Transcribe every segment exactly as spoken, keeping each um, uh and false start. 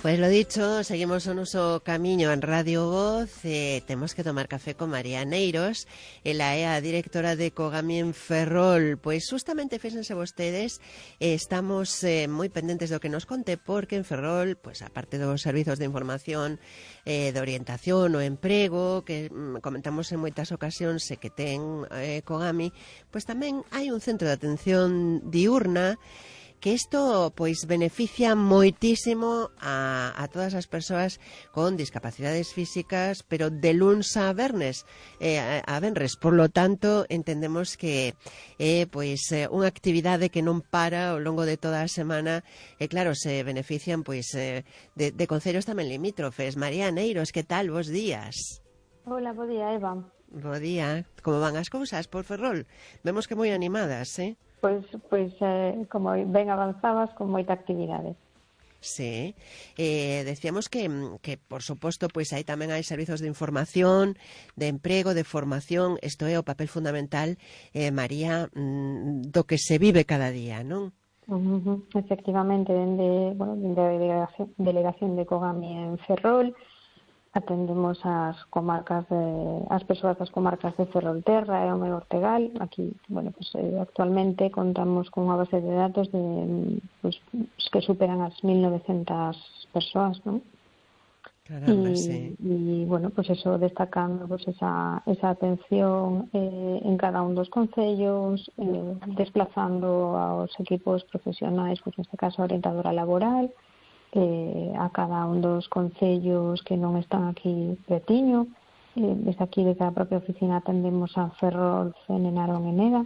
Pois lo dicho, seguimos o noso camiño en Radio Voz. eh, Temos que tomar café con María Neiros. Ela é a directora de Cogami en Ferrol. Pois justamente, fíxense vostedes, eh, estamos eh, moi pendentes do que nos conte, porque en Ferrol, pois aparte dos servizos de información, eh, de orientación o emprego, que mm, comentamos en moitas ocasións e que ten eh, Cogami, pois tamén hai un centro de atención diurna, que isto pois beneficia moitísimo a, a todas as persoas con discapacidades físicas, pero de luns a vernes, eh, a, a venres. Por lo tanto, entendemos que é eh, pois eh, unha actividade que non para ao longo de toda a semana, e claro, se benefician pois eh, de, de concellos tamén limítrofes. María Neiros, que tal? Bos días. Hola, bo día, Eva. Bo día. Como van as cousas por Ferrol? Vemos que moi animadas, eh? Pois, pois eh, como ben avanzabas, con moita actividade. Sí, eh, decíamos que, que por suposto, pois aí tamén hai servizos de información, de emprego, de formación. Isto é o papel fundamental, eh, María, do que se vive cada día, non? Uh-huh. Efectivamente, dende, bueno, dende a delegación, delegación de Cogami en Ferrol, atendemos as comarcas de, as persoas das comarcas de Ferrolterra e o meu Ortegal. Aquí, bueno, pues, eh, actualmente contamos con unha base de datos de, pues, que superan as mil novecentas persoas, non? Caramba, y, sí. y bueno, pues eso, destacando pues esa, esa atención eh, en cada un dos concellos, eh, desplazando aos equipos profesionais, pues neste caso a orientadora laboral, eh, a cada un dos concellos que non están aquí pretiño. Eh, desde aquí, desde a propia oficina, atendemos a Ferrol, Fene, Narón e Neda.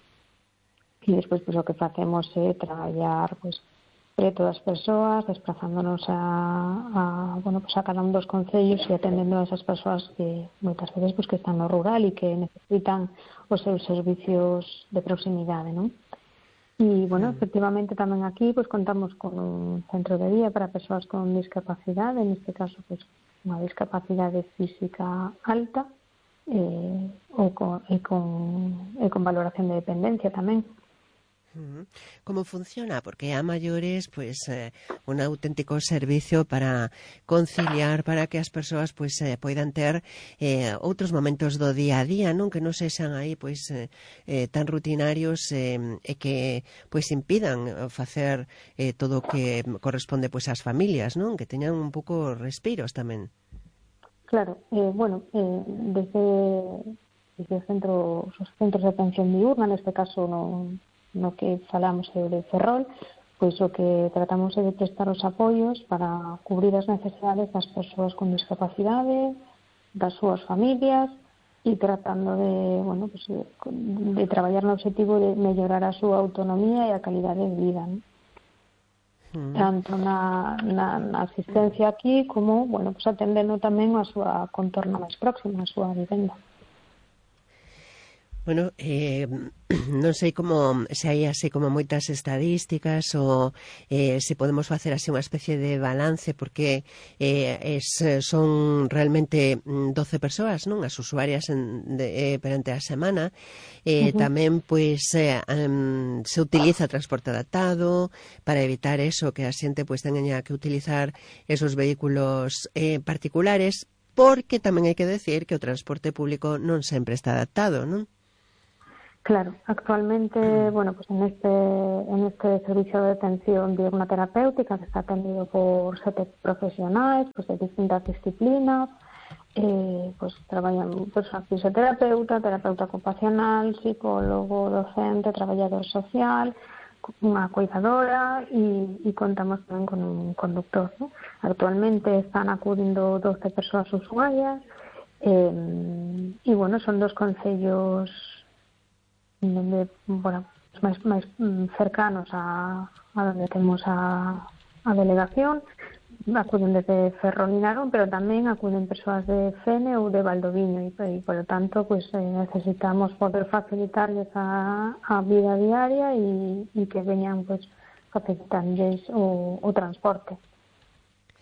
E despois, pues, o que facemos é traballar, pues, preto das persoas, desplazándonos a, a, bueno, pues a cada un dos concellos e atendendo a esas persoas que moitas veces pues, que están no rural e que necesitan os seus servicios de proximidade, non? E, bueno, mm. efectivamente tamén aquí pues, contamos con un centro de día para persoas con discapacidade, neste caso pues, unha discapacidade física alta eh, ou con, e, con, e con valoración de dependencia tamén. Como funciona? Porque a maiores, pois, eh, un auténtico servicio para conciliar, para que as persoas pois eh, poidan ter eh, outros momentos do día a día, non? Que non sexan aí pois eh, eh, tan rutinarios eh, e que pois impidan facer eh, todo o que corresponde pois ás familias, non? Que teñan un pouco respiros tamén. Claro, eh, bueno, eh, desde, desde centro, os centros de atención diurna, neste caso non no que falamos de Ferrol, pois o que tratamos é de prestar os apoios para cubrir as necesidades das persoas con discapacidade, das súas familias, e tratando de, bueno, pues, de traballar no objetivo de mellorar a súa autonomía e a calidade de vida, ¿no? Mm. Tanto na, na, na asistencia aquí como, bueno, pues atendendo tamén a súa contorno máis próximo, a súa vivenda. Bueno, eh, non sei como se hai así como moitas estadísticas ou eh, se podemos facer así unha especie de balance, porque eh, es, son realmente doce persoas, non? As usuarias en, de, eh, perante a semana. Eh, uh-huh. Tamén, pois, eh, um, se utiliza transporte adaptado para evitar eso, que a xente pois teña que utilizar esos vehículos eh, particulares, porque tamén hai que decir que o transporte público non sempre está adaptado, non? Claro, actualmente, bueno, pues en este en este servicio de atención diurna terapéutica que está atendido por sete profesionais, pues de distintas disciplinas, eh, pues traballan pues, fisioterapeuta, terapeuta ocupacional, psicólogo, docente, traballador social, unha cuidadora e, e contamos tamén con un conductor, ¿no? Actualmente están acudindo doce persoas usuarias eh, e, bueno, son dos concellos donde, bueno, máis, máis cercanos a, a donde temos a, a delegación. Acuden desde Ferrol e Narón, pero tamén acuden persoas de Fene ou de Valdoviño e, e por lo tanto, pues, eh, necesitamos poder facilitarles a, a vida diaria e, e que veñan, pues, facilitarles o, o transporte.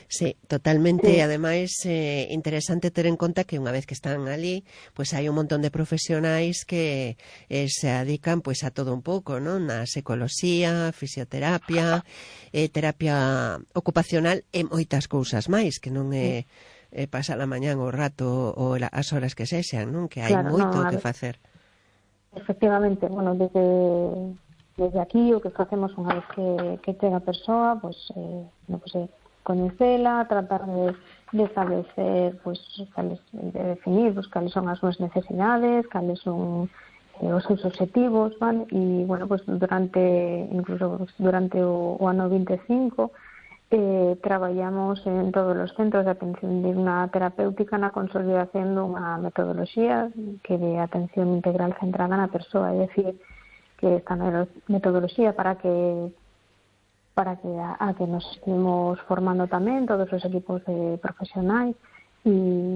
Sí, totalmente. Sí, Ademais, eh, interesante ter en conta que unha vez que están ali, pois hai un montón de profesionais que eh, se dedican pois a todo un pouco, non? A psicoloxía, fisioterapia, eh, terapia ocupacional e moitas cousas máis, que non sí, é eh, pasar a mañán o rato ou la- as horas que sexan, non? Que hai claro, non, moito a que ver, facer. efectivamente, bueno, desde desde aquí o que facemos unha vez que, que chega a persoa, pois, eh, no, pois, eh, coñecela, tratar de, de establecer, pois, cales, de definir, pois, cales son as súas necesidades, cales son eh, os seus objetivos, vale? E, bueno, pois, durante, incluso pois, durante o, o ano vinte e cinco, eh, traballamos en todos os centros de atención digna terapéutica na consolidación dunha metodoloxía que de atención integral centrada na persoa, é dicir, que esta metodoloxía para que para que a, a que nos estemos formando tamén todos os equipos de profesionais e,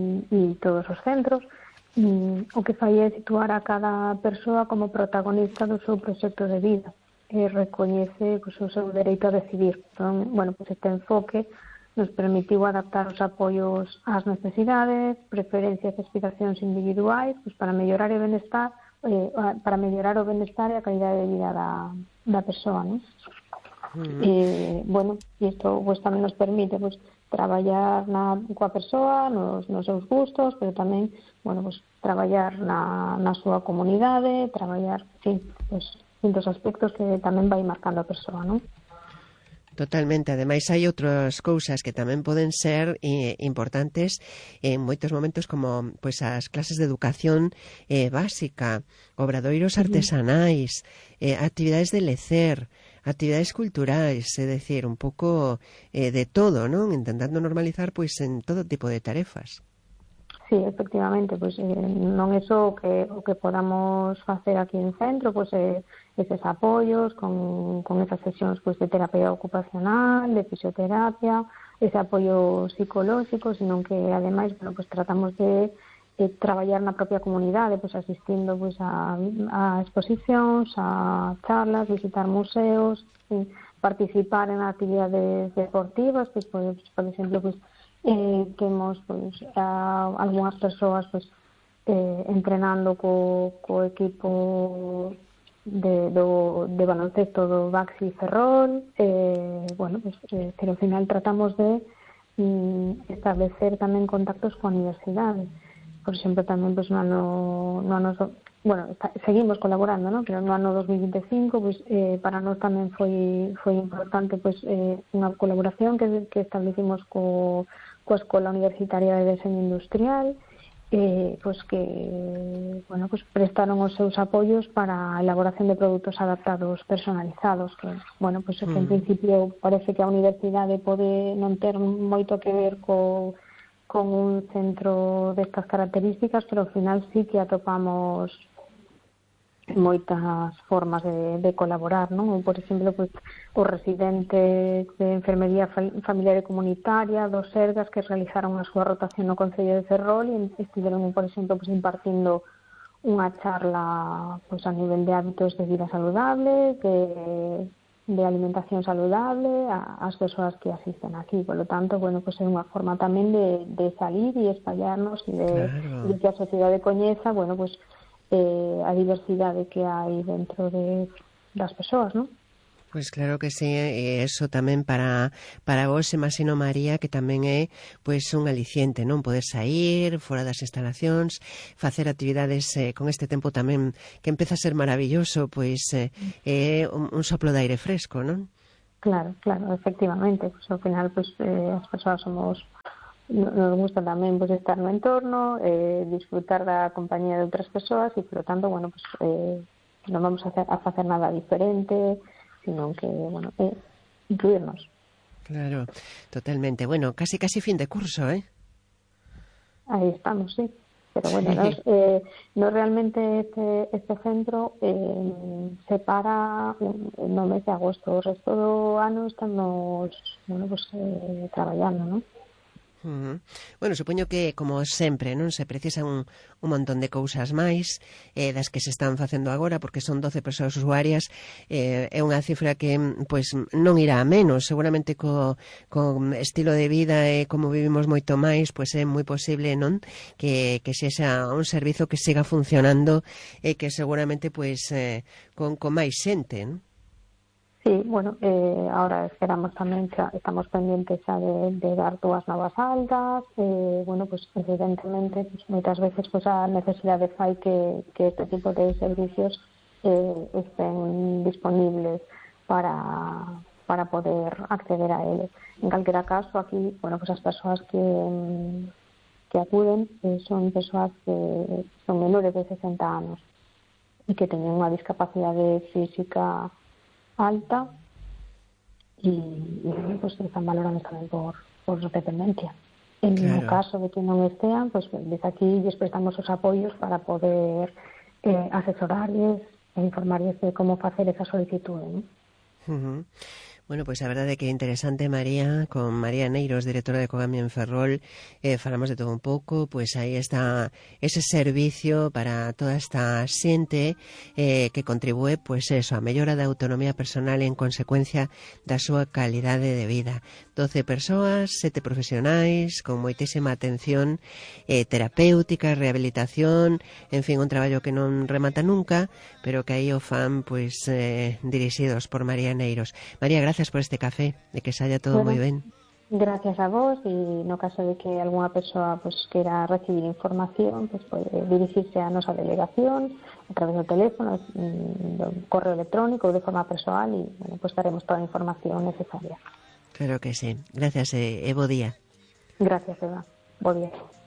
e todos os centros, e, o que fai é situar a cada persoa como protagonista do seu proxecto de vida e recoñece pois, o seu dereito a decidir. Entón, bueno, pois este enfoque nos permitiu adaptar os apoios ás necesidades, preferencias e aspiracións individuais pois, para mellorar o benestar eh, para mellorar o benestar e a calidade de vida da, da persoa, ¿no? Mm. E, bueno, e isto pues, tamén nos permite pues, traballar na, coa persoa, nos, nos seus gustos, pero tamén, bueno, pues, traballar na, na súa comunidade, traballar, sí, pues, distintos aspectos que tamén vai marcando a persoa, non? Totalmente. Ademais, hai outras cousas que tamén poden ser eh, importantes en moitos momentos, como pois as clases de educación eh, básica, obradoiros Uh-huh. artesanais, eh, actividades de lecer, actividades culturais, é dicir, un pouco eh, de todo, non? Intentando normalizar pois en todo tipo de tarefas. Sí, efectivamente, pois eh, non é só o que, o que podamos facer aquí en centro, pois eh, eses apoios con, con esas sesións pois, de terapia ocupacional, de fisioterapia, ese apoio psicolóxico, sino que ademais, bueno, pois tratamos de, de traballar na propia comunidade, pois asistindo pois a, a exposicións, a charlas, visitar museos, sí, participar en actividades deportivas, pois por, por exemplo, pois Eh, temos pois, a, algunhas persoas pois, eh, entrenando co, co equipo de, do, de baloncesto do Baxi Ferrol, eh, bueno, pois, eh, pero ao final tratamos de mm, establecer tamén contactos coa universidade. Por exemplo, tamén pois, no ano, no ano bueno, está, seguimos colaborando, ¿no? Pero no ano dos mil vinte e cinco pois, eh, para nós tamén foi, foi importante pois, eh, unha colaboración que, que establecimos co coa Escola Universitaria de Deseño Industrial, eh, pues que bueno, pues prestaron os seus apoios para a elaboración de produtos adaptados personalizados, que, bueno, pues que en principio parece que a universidade pode non ter moito que ver co, con un centro destas características, pero ao final sí que atopamos moitas formas de, de colaborar, non? Por exemplo, pues, os residentes de enfermería familiar e comunitaria dos Sergas que realizaron a súa rotación no Concello de Ferrol e estiveron, por exemplo, pues, impartindo unha charla pues, a nivel de hábitos de vida saludable, de, de alimentación saludable ás persoas que asisten aquí. Por lo tanto, bueno, pues é unha forma tamén de, de salir e espallarnos e de, Claro. de que a sociedade coñeza, bueno, pues Eh, a diversidade que hai dentro de, das persoas, non? Pois claro que sí, e eso tamén para para vos, imagino, María, que tamén é pois un aliciente, non? Poder sair fora das instalacións, facer actividades eh, con este tempo tamén que empeza a ser maravilloso, pois é eh, un, un soplo de aire fresco, non? Claro, claro, efectivamente, pues, ao final pues, eh, as persoas somos nos gusta tamén pues, estar no entorno, eh, disfrutar da compañía de outras persoas e, por lo tanto, bueno, pues, eh, non vamos a, hacer, a facer nada diferente, sino que, bueno, eh, incluirnos. Claro, totalmente. Bueno, casi casi fin de curso, ¿eh? Aí estamos, sí. Pero bueno, Sí. nos, eh, no realmente este, este centro eh, se para no mes de agosto. O resto do ano estamos, bueno, pues, eh, traballando, ¿no? Uh-huh. Bueno, supoño que, como sempre, non se precisan un, un montón de cousas máis eh, das que se están facendo agora, porque son doce persoas usuarias, eh, é unha cifra que pois non irá a menos. Seguramente co, co estilo de vida e como vivimos moito máis, pois é moi posible, non, que, que sexa un servizo que siga funcionando e que seguramente pois eh, con, con máis xente, non? Sí, bueno, eh, ahora esperamos tamén que estamos pendientes xa de, de dar dúas novas altas, eh, bueno, pues evidentemente pues, moitas veces pues, a necesidade fai que, que este tipo de servicios eh, estén disponibles para, para poder acceder a eles. En calquera caso, aquí, bueno, pues as persoas que, que acuden eh, son persoas que son menores de sesenta anos e que teñen unha discapacidade física alta y, y pues están valorados tamén por, por dependencia. En claro. O caso de que non estean, pues desde aquí lles prestamos os apoios para poder eh, asesorarles e informarles de como facer esa solicitude, ¿no? Uh-huh. Bueno, pois pues a verdade é que é interesante, María, con María Neiros, directora de Cogami en Ferrol, eh, falamos de todo un pouco, pois pues aí está ese servicio para toda esta xente eh, que contribúe, pois pues eso, a mellora da autonomía personal e en consecuencia da súa calidade de vida. doce persoas, sete profesionais, con moitísima atención eh, terapéutica, rehabilitación, en fin, un traballo que non remata nunca, pero que aí o fan, pois, pues, eh, dirixidos por María Neiros. María, gracias por este café, de que saia todo bueno, moi ben. Gracias a vos, e no caso de que algunha persoa pues, queira recibir información, pues, pode dirigirse a nosa delegación a través do teléfono, do correo electrónico ou de forma persoal, e bueno, pues, daremos toda a información necesaria. Claro que sí. Gracias e, e bo día. Gracias, Eva. Bo día.